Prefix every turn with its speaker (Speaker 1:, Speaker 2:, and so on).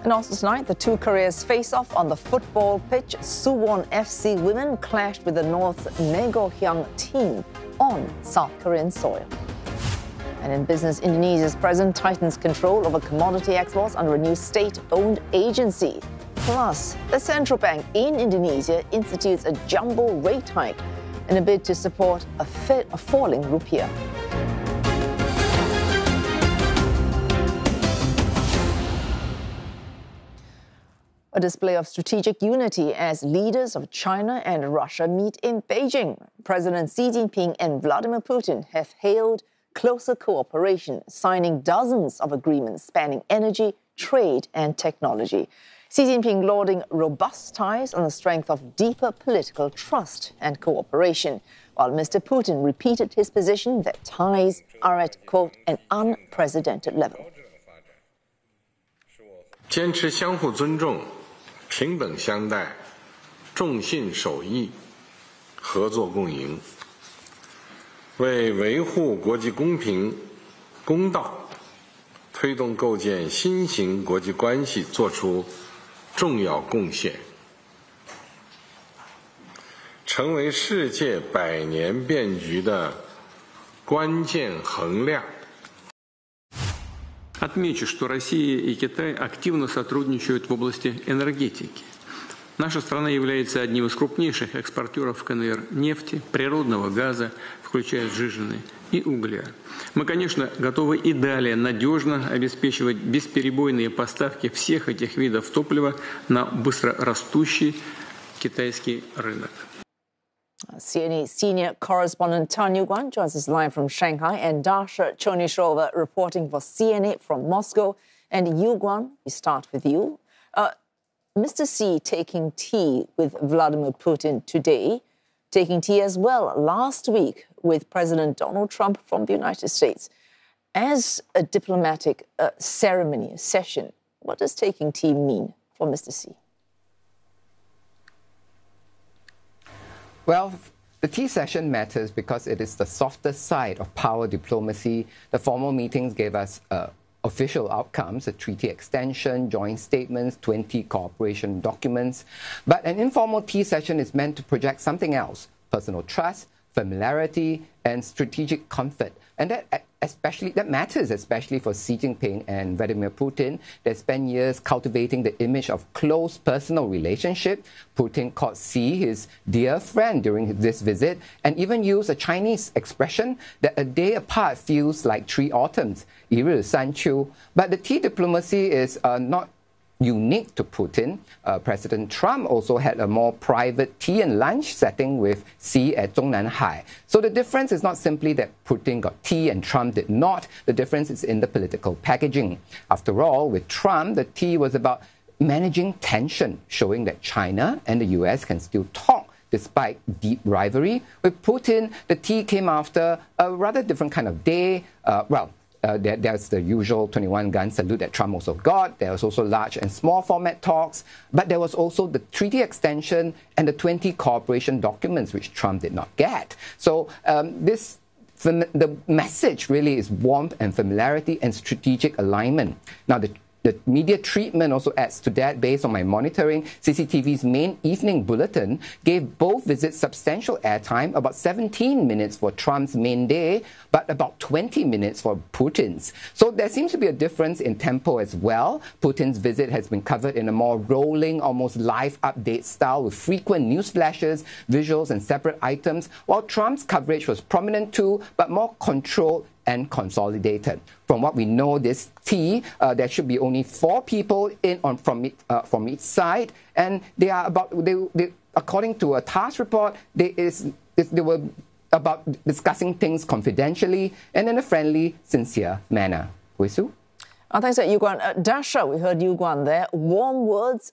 Speaker 1: And also tonight, the two Koreas face off on the football pitch. Suwon FC women clashed with the North Nagohyang team on South Korean soil. And in business, Indonesia's president tightens control over commodity exports under a new state-owned agency. Plus, the central bank in Indonesia institutes a jumbo rate hike in a bid to support a falling rupiah. A display of strategic unity as leaders of China and Russia meet in Beijing. President Xi Jinping and Vladimir Putin have hailed closer cooperation, signing dozens of agreements spanning energy, trade, and technology. Xi Jinping lauding robust ties on the strength of deeper political trust and cooperation, while Mr. Putin repeated his position that ties are at, quote, an unprecedented level.
Speaker 2: 坚持相互尊重、平等相待、重信守义、合作共赢，为维护国际公平、公道，推动构建新型国际关系作出重要贡献，成为世界百年变局的关键衡量。
Speaker 3: Отмечу, что Россия и Китай активно сотрудничают в области энергетики. Наша страна является одним из крупнейших экспортеров КНР нефти, природного газа, включая сжиженный, и угля. Мы, конечно, готовы и далее надежно обеспечивать бесперебойные поставки всех этих видов топлива на быстрорастущий китайский рынок.
Speaker 1: CNA senior correspondent Tan Yu-guan joins us live from Shanghai, and Dasha Chonyshova reporting for CNA from Moscow. And Yu-guan, we start with you. Mr. Xi taking tea with Vladimir Putin today, taking tea as well last week with President Donald Trump from the United States. As a diplomatic ceremony, a session, what does taking tea mean for Mr. Xi?
Speaker 4: Well, the tea session matters because it is the softer side of power diplomacy. The formal meetings gave us official outcomes, a treaty extension, joint statements, 20 cooperation documents. But an informal tea session is meant to project something else: personal trust, familiarity, and strategic comfort. And that matters especially for Xi Jinping and Vladimir Putin. They spent years cultivating the image of close personal relationship. Putin called Xi his dear friend during this visit, and even used a Chinese expression that a day apart feels like 3 autumns, 一日三秋. But the tea diplomacy is not unique to Putin. President Trump also had a more private tea and lunch setting with Xi at Zhongnanhai. So the difference is not simply that Putin got tea and Trump did not. The difference is in the political packaging. After all, with Trump, the tea was about managing tension, showing that China and the US can still talk despite deep rivalry. With Putin, the tea came after a rather different kind of day. There's the usual 21-gun salute that Trump also got. There was also large and small format talks. But there was also the treaty extension and the 20 cooperation documents, which Trump did not get. So the message really is warmth and familiarity and strategic alignment. Now, the media treatment also adds to that. Based on my monitoring, CCTV's main evening bulletin gave both visits substantial airtime, about 17 minutes for Trump's main day, but about 20 minutes for Putin's. So there seems to be a difference in tempo as well. Putin's visit has been covered in a more rolling, almost live update style with frequent news flashes, visuals, and separate items, while Trump's coverage was prominent too, but more controlled and consolidated. From what we know, this tea, there should be only 4 people from each side, and they are according to a TASS report, they were about discussing things confidentially and in a friendly, sincere manner. Wei Su?
Speaker 1: Thanks, Yu-guan. Dasha, we heard Yu-guan there. Warm words